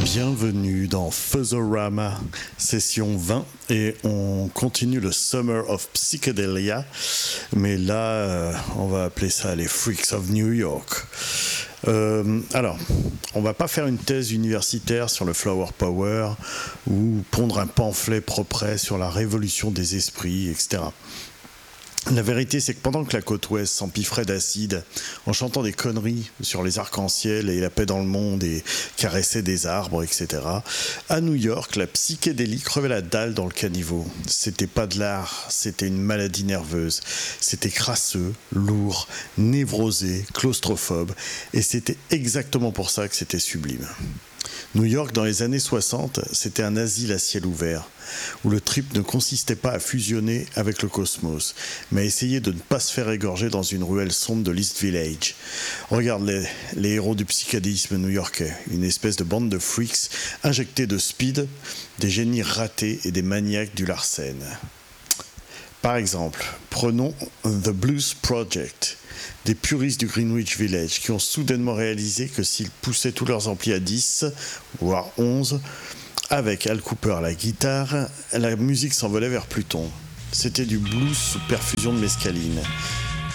Bienvenue dans Fuzzorama, session 20, et on continue le Summer of Psychedelia, mais là, on va appeler ça les Freaks of New York. Alors, on va pas faire une thèse universitaire sur le Flower Power ou pondre un pamphlet propre sur la révolution des esprits, etc. La vérité, c'est que pendant que la côte ouest s'empiffrait d'acide en chantant des conneries sur les arcs-en-ciel et la paix dans le monde et caressait des arbres, etc., à New York, la psychédélie crevait la dalle dans le caniveau. C'était pas de l'art, c'était une maladie nerveuse. C'était crasseux, lourd, névrosé, claustrophobe, et c'était exactement pour ça que c'était sublime. New York, dans les années 60, c'était un asile à ciel ouvert, où le trip ne consistait pas à fusionner avec le cosmos, mais à essayer de ne pas se faire égorger dans une ruelle sombre de l'East Village. Regarde les héros du psychédélisme new-yorkais, une espèce de bande de freaks injectés de speed, des génies ratés et des maniaques du Larsen. Par exemple, prenons The Blues Project, des puristes du Greenwich Village qui ont soudainement réalisé que s'ils poussaient tous leurs amplis à 10, voire 11, avec Al Cooper à la guitare, la musique s'envolait vers Pluton. C'était du blues sous perfusion de mescaline.